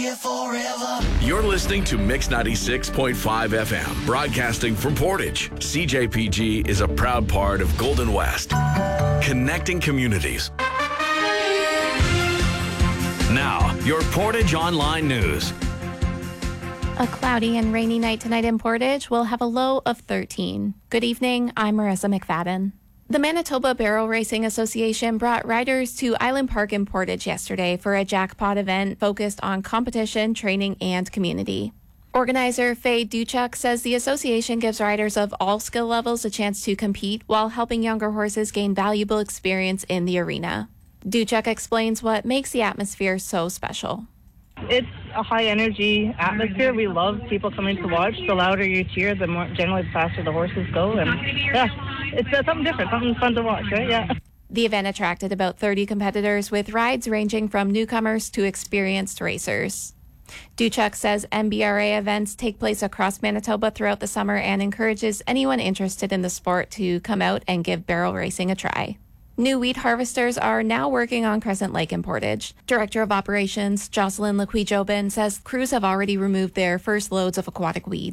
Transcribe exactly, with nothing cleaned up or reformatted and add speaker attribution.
Speaker 1: here forever.
Speaker 2: You're listening to Mix ninety-six point five F M, broadcasting from Portage. C J P G is a proud part of Golden West, connecting communities. Now, your Portage Online News.
Speaker 3: A cloudy and rainy night tonight in Portage will have a low of thirteen. Good evening, I'm Marissa McFadden. The Manitoba Barrel Racing Association brought riders to Island Park in Portage yesterday for a jackpot event focused on competition, training, and community. Organizer Faye Duchuk says the association gives riders of all skill levels a chance to compete while helping younger horses gain valuable experience in the arena. Duchuk explains what makes the atmosphere so special.
Speaker 4: It's a high-energy atmosphere. We love people coming to watch. The louder you cheer, the more generally the faster the horses go. And yeah, it's uh, something different, something fun to watch, right? Yeah.
Speaker 3: The event attracted about thirty competitors with rides ranging from newcomers to experienced racers. Duchuk says M B R A events take place across Manitoba throughout the summer and encourages anyone interested in the sport to come out and give barrel racing a try. New wheat harvesters are now working on Crescent Lake in Portage. Director of Operations Jocelyn Lequijobin says crews have already removed their first loads of aquatic weed.